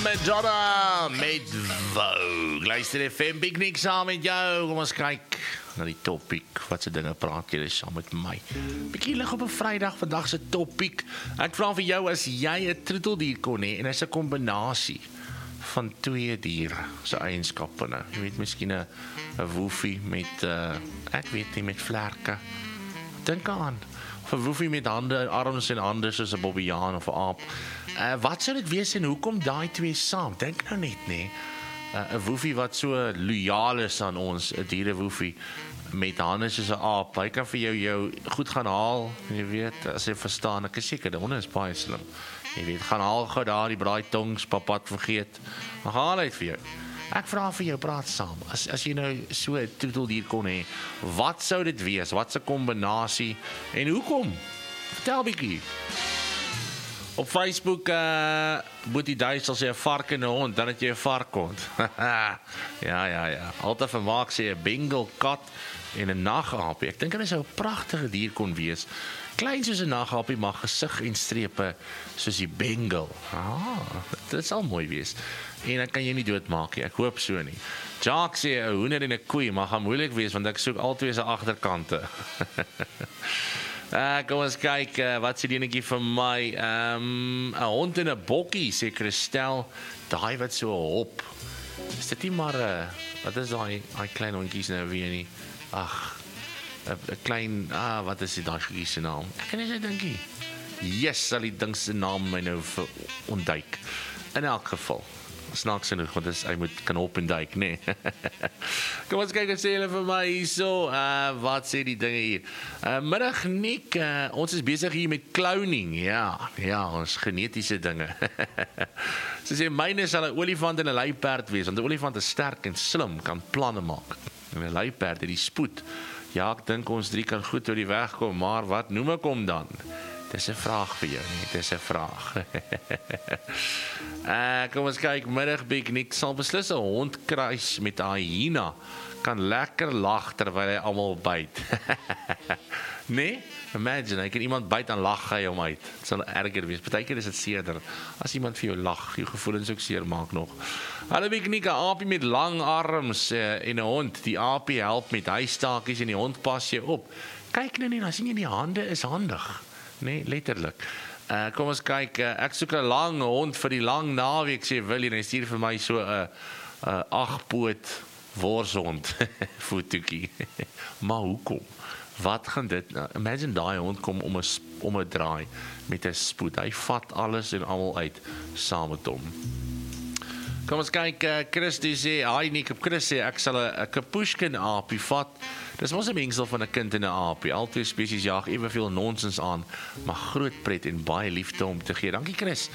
Madonna met Vogue. Luister FM Piknik saam met jou. Kom ons kyk na die topiek. Wat se dinge praat julle saam met my? Bietjie lig op 'n Vrydag, vandag se topiek. Ek vra vir jou, as jy 'n troeteldier kon hê en is 'n kombinasie van twee diere se eienskappe nou. Jy weet miskien 'n woefie met ek weet nie, met vlerke. Dink aan. Of 'n woefie met hande, arms en hande soos 'n bobbejaan of 'n aap. Wat sou dit wees en hoekom daai twee saam? Dink nou net, nê. 'n woefie wat so loyaal is aan ons, 'n dierewoefie met hande soos 'n aap. Hy kan vir jou goed gaan haal, jy weet, as jy verstaan. Ek is seker, die honde is baie slim. Jy weet, gaan haal gou daar die braaitongs, papat vergeet. Dan haal hy dit vir jou. Ek vra vir jou, praat saam. As jy nou so 'n troeteldier kon hê, wat sou dit wees? Wat se kombinasie en hoekom? Vertel bietjie. Op Facebook, Boetie Duisel sê 'n vark en 'n hond, dan het jy 'n varkhond. ja. Altyd vermaak sê 'n Bengal kat en 'n nagaapie. Ek dink dit sou 'n pragtige dier kon wees. Klein soos 'n nagaapie, maar gesig en strepe soos die Bengal. Dit sal mooi wees. En ek kan jy nie doodmaak nie, ek hoop so nie. Jacques sê 'n hoender en 'n koei, maar gaan moeilik wees, want ek soek altyd se agterkante. Kom ons kyk, wat sê die enetjie vir my? 'n hond en 'n bokkie, sê Christel. Daai wat so hop. Is dit nie maar, wat is daai klein hondjies nou weer nie? Ag, 'n klein, wat is dit daai goeie se naam? Ek kan nie dink nie. Yes, sal die ding se naam my nou ontduik. In elk geval. Snaaks genoeg, want hy kan hop en duik, nee. Kom ons kyk, wat sê julle vir my hierso. Wat sê die dinge hier? Middag Nick, ons is besig hier met cloning. Ja, ons genetiese dinge. Sy sê, myne sal 'n olifant en 'n luiperd wees, want 'n olifant is sterk en slim, kan planne maak. En 'n luiperd het die spoed. Ja, ek dink ons drie kan goed oor die weg kom, maar wat noem ek hom dan? Dis 'n vraag vir jou, nee, dis 'n vraag. Kom ons kyk, middag Piknik sal beslis 'n hond kruis met 'n hyena. Kan lekker lag terwyl hy almal byt. Nee? Imagine, hy kan iemand byt en lag hy hom uit. Dit sal erger wees. Partykeer is dit seerder as iemand vir jou lag, jou gevoelens ook seer maak nog. Hallo Piknik, 'n aapie met lang arms en 'n hond. Die aapie help met huistakies en die hond pas jou op. Kyk nou nie, dan sien jy die hande is handig. Nee, letterlik. Kom ons kyk, ek soek 'n lang hond vir die lang naweek, sê Willie, en hy stuur vir my so 'n 8-poot worshond fotootjie. Maar hoekom? Wat gaan dit nou? Imagine daai hond kom om 'n draai met 'n spoed. Hy vat alles en almal uit saam met hom. Kom ons kyk, Chris sê, hi Nick, Chris sê, ek sal 'n Kapushkin aapie vat. Dis mos 'n mengsel van 'n kind en 'n aapie. Al twee spesies jaag eweveel nonsens aan, maar groot pret en baie liefde om te gee. Dankie Chris.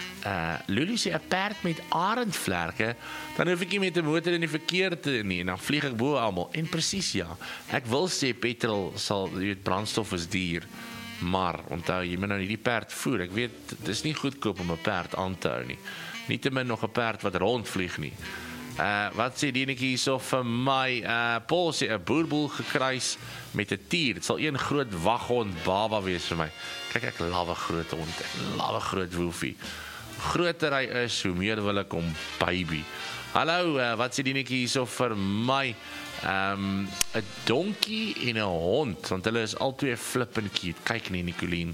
Lulu sê 'n perd met arendvlerke, dan hoef ek nie met 'n motor in die verkeer te nie, en dan vlieg ek bo almal. En presies ja. Ek wil sê petrol sal, jy weet, brandstof is duur. Maar onthou, jy moet nou nie die perd voer. Ek weet, dit is nie goedkoop om 'n perd aan te hou nie. Nietemin nog 'n perd wat rondvlieg nie. Wat sê die enetjie hierso vir my? Paul sê 'n boerboel gekruis met 'n tier. Dit sal een groot waghond baba wees vir my. Kyk, ek love 'n groot hond. Ek love 'n groot woefie. Groter hy is, hoe meer wil ek hom baby. Hallo, wat sê die enetjie hierso vir my? 'n donkie en 'n hond, want hulle is albei flippin cute. Kyk nie, Nicoline.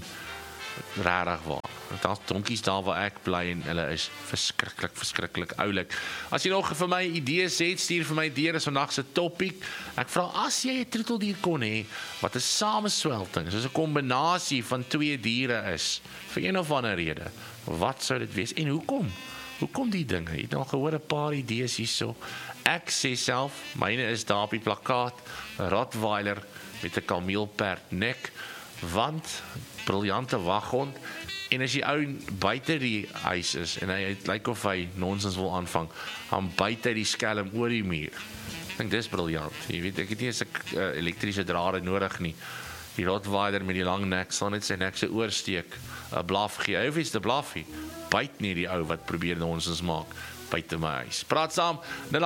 Rarig waar. Daar's donkies daar waar ek bly en hulle is verskriklik oulik. As jy nog vir my idees het, stuur vir my deur, is vandag se topiek. Ek vra, as jy 'n troeteldier kon hê, wat 'n sameswelting, soos 'n kombinasie van twee diere is, vir een of ander rede, wat sou dit wees en hoekom? Hoekom die dinge? Jy het al gehoor 'n paar idees hierso. Ek sê self, myne is daar op die plakkaat, 'n Rottweiler met 'n kameelperd nek, want briljante waghond. En as die ou buite die huis is en hy lyk of hy nonsens wil aanvang, dan byt hy die skelm oor die muur. Ek dink dis briljant. Jy weet, ek het nie eens 'n elektriese drade nodig nie. Die Rottweiler met die lang nek sal net sy nek se oorsteek, 'n blaf gee. Hy hoef iets te blaffie. Byt nie die ou wat probeer nonsens maak buite my huis. Praat saam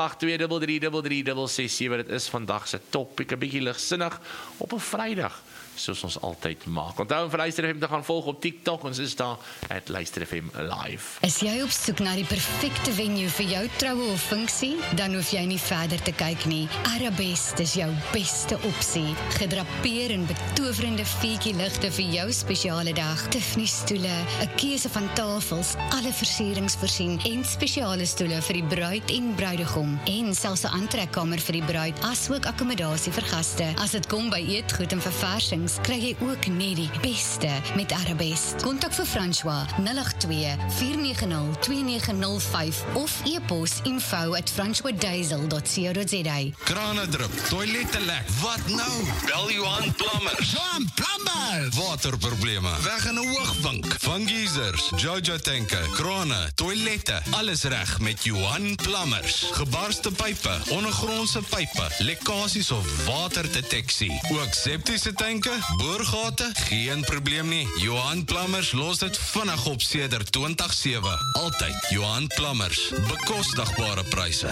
082333367. Dit is vandag se topiek, 'n bietjie ligsinnig op 'n Vrydag. soos ons altyd maak. Onthou om vir Luister FM te gaan volg op TikTok, ons is daar @Luister FM Live. Is jy op soek na die perfekte venue vir jou troue of funksie? Dan hoef jy nie verder te kyk nie. Arabest is jou beste opsie. Gedrapeer in betowerende feetjie ligte vir jou spesiale dag. Tiffany stoele, 'n keuse van tafels, alle versierings voorsien en spesiale stoele vir die bruid en bruidegom en selfs 'n aantrekkamer vir die bruid, asook akkommodasie vir gaste. As dit kom by eetgoed en verversings, kry jy ook net die beste met Arabest. Kontak vir François 082-490-2905 of e-pos info@francoisdiesel.co.za. Krane drup, toilette lek. Wat nou? Bel Johan Plumbers. Johan Plumbers! Waterprobleme, weg in 'n hoogwink. Van geysers, Jojo tanke, krane, toilette, alles reg met Johan Plumbers. Gebarste pype, ondergrondse pype, lekkasies of waterdeteksie. Ook septiese tanke, boorgate, geen probleem nie. Johan Plumbers los dit vinnig op sedert 2007. Altyd Johan Plumbers. Bekostigbare pryse.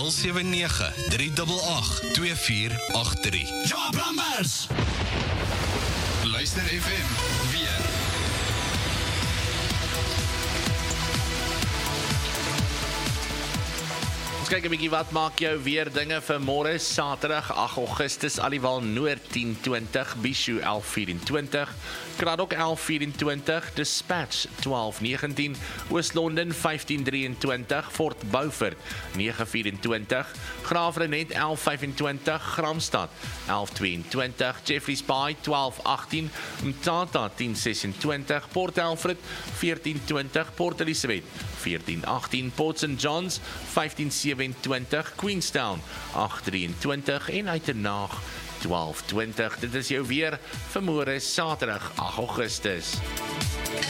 079-388-2483. Johan Plumbers! Luister FM weer. Kyk 'n bietjie wat maak jou weer dinge vir môre Saterdag 8 Augustus Aliwal Noord 10:20, Bishu 11:24, Kraddock 11:24, Dispatch 12:19, Oos-London 15:23, Fort Beaufort 9:24, Graafrenet 11:25, Gramstad 11:22, Jeffreys Bay 12:18, Mthatha 10:26, Port Alfred 14:20, Port Elizabeth 14:18, Port St Johns 15:27, Queenstown 8:23 en Uitenhage 12:20. Dit is jou weer vir môre Saterdag 8 Augustus.